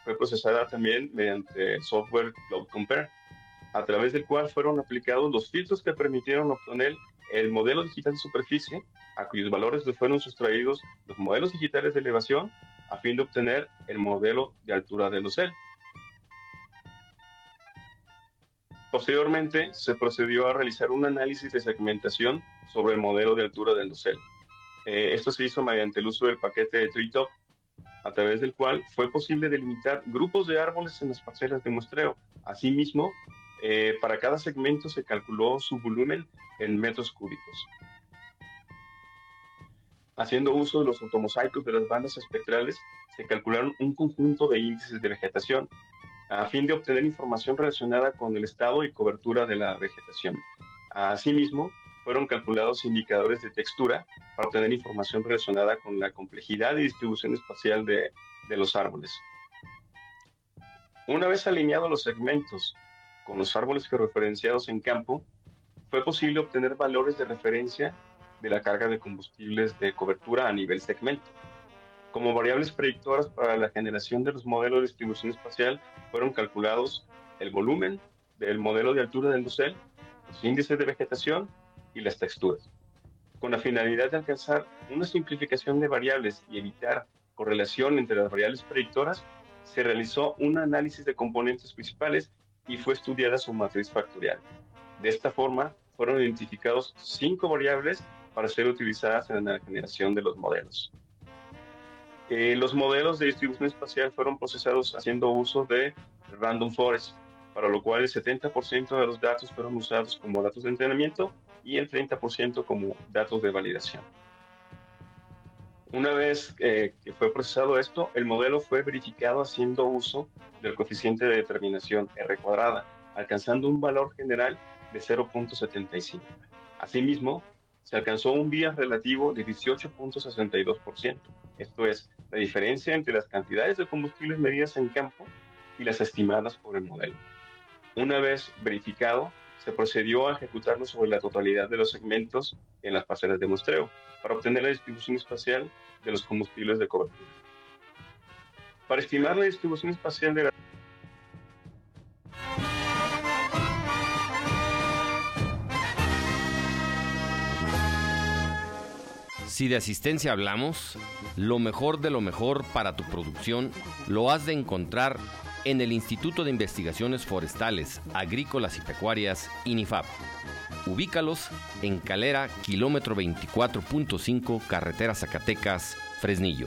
fue procesada también mediante el software Cloud Compare, a través del cual fueron aplicados los filtros que permitieron obtener el modelo digital de superficie, a cuyos valores le fueron sustraídos los modelos digitales de elevación, a fin de obtener el modelo de altura del dosel. Posteriormente, se procedió a realizar un análisis de segmentación sobre el modelo de altura del dosel. Esto se hizo mediante el uso del paquete de Treetop, a través del cual fue posible delimitar grupos de árboles en las parcelas de muestreo. Asimismo, para cada segmento se calculó su volumen en metros cúbicos. Haciendo uso de los fotomosaicos de las bandas espectrales, se calcularon un conjunto de índices de vegetación, a fin de obtener información relacionada con el estado y cobertura de la vegetación. Asimismo, fueron calculados indicadores de textura para obtener información relacionada con la complejidad y distribución espacial de los árboles. Una vez alineados los segmentos con los árboles georreferenciados en campo, fue posible obtener valores de referencia de la carga de combustibles de cobertura a nivel segmento. Como variables predictoras para la generación de los modelos de distribución espacial, fueron calculados el volumen del modelo de altura del dosel, los índices de vegetación y las texturas. Con la finalidad de alcanzar una simplificación de variables y evitar correlación entre las variables predictoras, se realizó un análisis de componentes principales y fue estudiada su matriz factorial. De esta forma, fueron identificados 5 variables para ser utilizadas en la generación de los modelos. Los modelos de distribución espacial fueron procesados haciendo uso de Random Forest, para lo cual el 70% de los datos fueron usados como datos de entrenamiento y el 30% como datos de validación. Una vez que fue procesado esto, el modelo fue verificado haciendo uso del coeficiente de determinación R², alcanzando un valor general de 0.75. Asimismo, se alcanzó un bias relativo de 18.62%. Esto es, la diferencia entre las cantidades de combustibles medidas en campo y las estimadas por el modelo. Una vez verificado, se procedió a ejecutarlo sobre la totalidad de los segmentos en las parcelas de muestreo para obtener la distribución espacial de los combustibles de cobertura. Para estimar la distribución espacial de la Si de asistencia hablamos, lo mejor de lo mejor para tu producción lo has de encontrar en el Instituto de Investigaciones Forestales, Agrícolas y Pecuarias, INIFAP. Ubícalos en Calera, kilómetro 24.5, carretera Zacatecas, Fresnillo.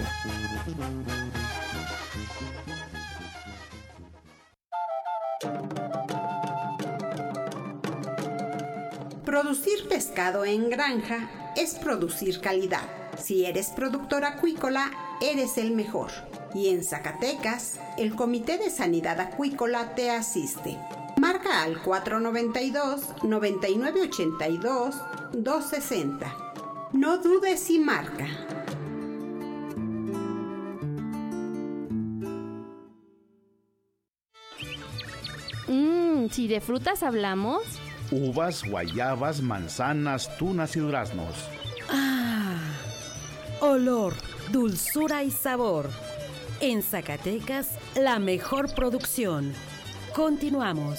Producir pescado en granja es producir calidad. Si eres productor acuícola, eres el mejor. Y en Zacatecas, el Comité de Sanidad Acuícola te asiste. Marca al 492-9982-260. No dudes y marca. Si de frutas hablamos, uvas, guayabas, manzanas, tunas y duraznos. Olor, dulzura y sabor. En Zacatecas, la mejor producción. Continuamos.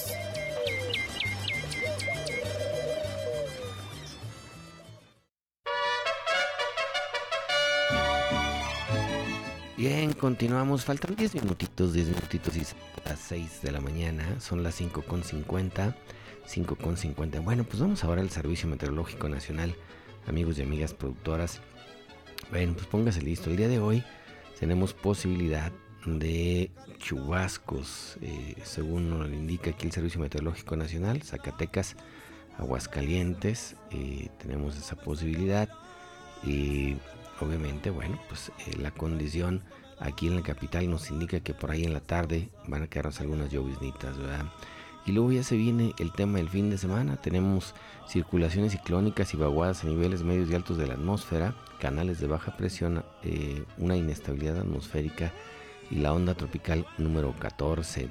Bien, continuamos. Faltan 10 minutitos y a las 6 de la mañana. Son las 5:50. 5:50. Bueno, pues vamos ahora al Servicio Meteorológico Nacional, amigos y amigas productoras. Bueno, pues póngase listo. El día de hoy tenemos posibilidad de chubascos, según nos lo indica aquí el Servicio Meteorológico Nacional, Zacatecas, Aguascalientes, tenemos esa posibilidad. Y obviamente, bueno, pues la condición aquí en la capital nos indica que por ahí en la tarde van a quedarnos algunas lloviznitas, ¿verdad? Y luego ya se viene el tema del fin de semana. Tenemos circulaciones ciclónicas y vaguadas a niveles medios y altos de la atmósfera, canales de baja presión, una inestabilidad atmosférica y la onda tropical número 14.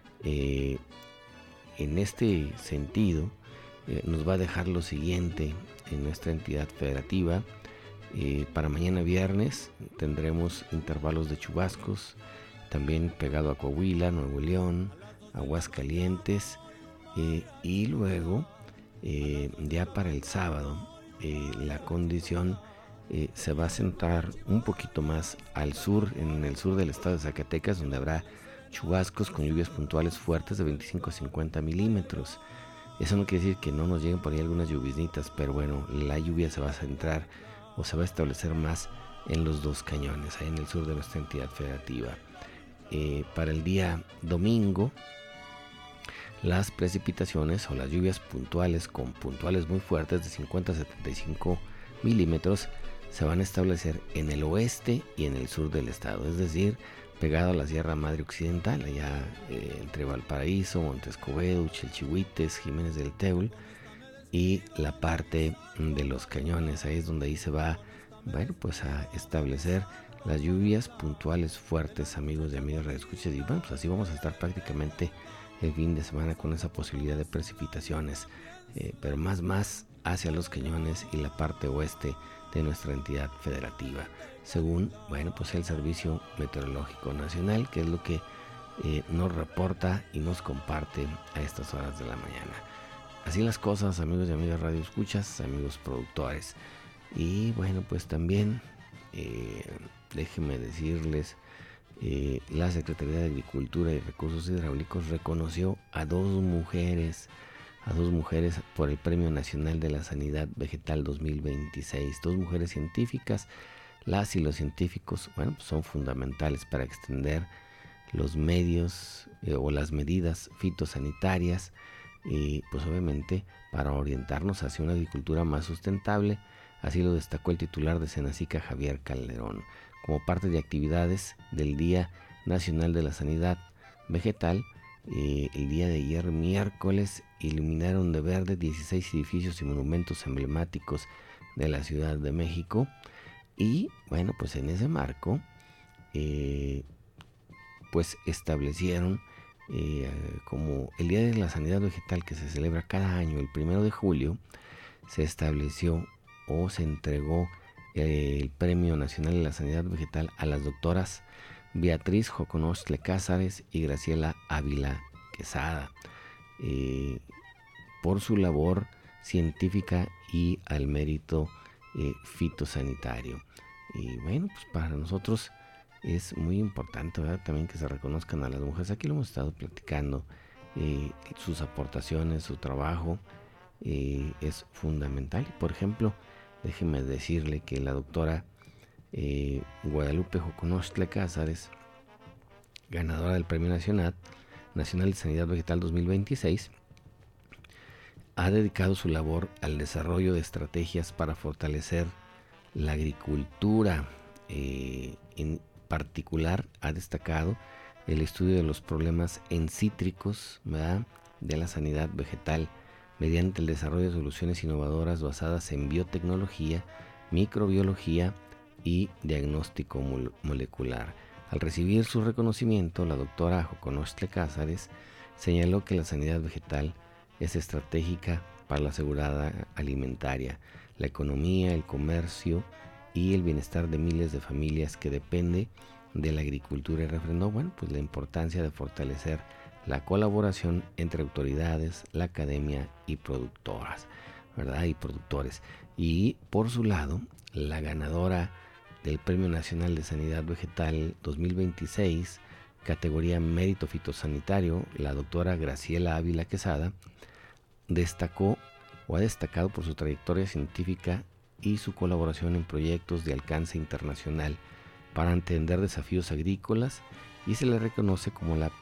En este sentido, nos va a dejar lo siguiente en nuestra entidad federativa. Para mañana viernes tendremos intervalos de chubascos, también pegado a Coahuila, Nuevo León, Aguascalientes, y luego ya para el sábado la condición se va a centrar un poquito más al sur, en el sur del estado de Zacatecas, donde habrá chubascos con lluvias puntuales fuertes de 25 a 50 milímetros. Eso no quiere decir que no nos lleguen por ahí algunas lluviasnitas, pero bueno, la lluvia se va a centrar o se va a establecer más en los dos cañones, ahí en el sur de nuestra entidad federativa. Para el día domingo, las precipitaciones o las lluvias puntuales con puntuales muy fuertes de 50 a 75 milímetros se van a establecer en el oeste y en el sur del estado, es decir, pegado a la Sierra Madre Occidental, allá entre Valparaíso, Montescobedo, Chalchihuites, Jiménez del Teul y la parte de los cañones. Ahí es donde ahí se va, bueno, pues a establecer las lluvias puntuales fuertes, amigos y amigas radioescuchas, y bueno, pues así vamos a estar prácticamente el fin de semana con esa posibilidad de precipitaciones, pero más hacia los cañones y la parte oeste de nuestra entidad federativa, según, bueno, pues el Servicio Meteorológico Nacional, que es lo que nos reporta y nos comparte a estas horas de la mañana. Así las cosas, amigos y amigas radioescuchas, amigos productores. Y bueno, pues también déjenme decirles, la Secretaría de Agricultura y Recursos Hidráulicos reconoció a dos mujeres por el Premio Nacional de la Sanidad Vegetal 2026. Dos mujeres científicas. Las y los científicos, bueno, pues son fundamentales para extender los medios o las medidas fitosanitarias y pues obviamente para orientarnos hacia una agricultura más sustentable. Así lo destacó el titular de Senacica, Javier Calderón, como parte de actividades del Día Nacional de la Sanidad Vegetal. El día de ayer, miércoles, iluminaron de verde 16 edificios y monumentos emblemáticos de la Ciudad de México. Y bueno, pues en ese marco, pues establecieron como el Día de la Sanidad Vegetal, que se celebra cada año el 1 de julio, se estableció o se entregó el Premio Nacional de la Sanidad Vegetal a las doctoras Beatriz Joconostle Cázares y Graciela Ávila Quesada, por su labor científica y al mérito fitosanitario. Y bueno, pues para nosotros es muy importante, ¿verdad?, también que se reconozcan a las mujeres. Aquí lo hemos estado platicando, sus aportaciones, su trabajo es fundamental. Y por ejemplo, déjeme decirle que la doctora Guadalupe Joconostle Cázares, ganadora del Premio Nacional de Sanidad Vegetal 2026, ha dedicado su labor al desarrollo de estrategias para fortalecer la agricultura. En particular ha destacado el estudio de los problemas en cítricos, ¿verdad?, de la sanidad vegetal mediante el desarrollo de soluciones innovadoras basadas en biotecnología, microbiología y diagnóstico molecular. Al recibir su reconocimiento, la doctora Joconostle Cázares señaló que la sanidad vegetal es estratégica para la seguridad alimentaria, la economía, el comercio y el bienestar de miles de familias que depende de la agricultura, y refrendó, bueno, pues la importancia de fortalecer la colaboración entre autoridades, la academia y productoras, ¿verdad?, y productores. Y por su lado, la ganadora del Premio Nacional de Sanidad Vegetal 2026, categoría Mérito Fitosanitario, la doctora Graciela Ávila Quesada, ha destacado por su trayectoria científica y su colaboración en proyectos de alcance internacional para entender desafíos agrícolas, y se le reconoce como la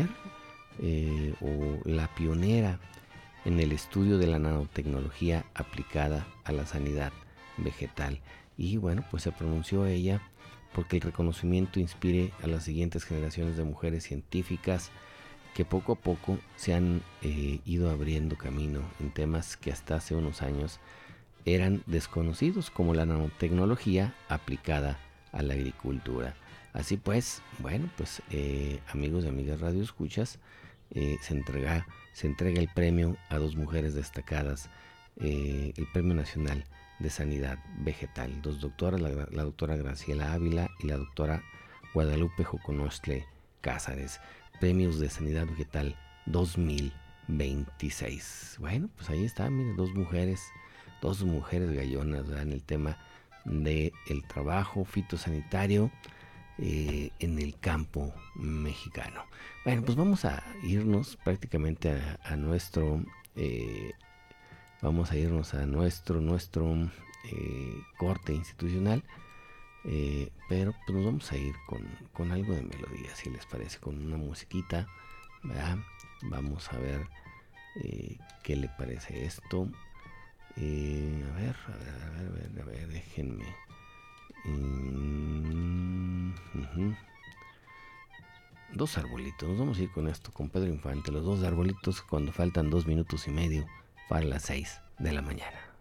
o la pionera en el estudio de la nanotecnología aplicada a la sanidad vegetal. Y bueno, pues se pronunció ella porque el reconocimiento inspire a las siguientes generaciones de mujeres científicas que poco a poco se han ido abriendo camino en temas que hasta hace unos años eran desconocidos, como la nanotecnología aplicada a la agricultura. Así pues, bueno, pues amigos y amigas radioescuchas, se entrega el premio a dos mujeres destacadas, el Premio Nacional de Sanidad Vegetal, dos doctoras, la doctora Graciela Ávila y la doctora Guadalupe Joconostle Cázares, Premios de Sanidad Vegetal 2026. Bueno, pues ahí está, miren, dos mujeres gallonas, ¿verdad?, en el tema del trabajo fitosanitario en el campo mexicano. Bueno, pues vamos a irnos prácticamente a nuestro corte institucional, pero pues nos vamos a ir con algo de melodía, si les parece, con una musiquita, ¿verdad? Vamos a ver qué le parece esto. A ver, déjenme. Dos arbolitos, nos vamos a ir con esto, con Pedro Infante, los dos arbolitos, cuando faltan 2 minutos y medio para las 6 de la mañana.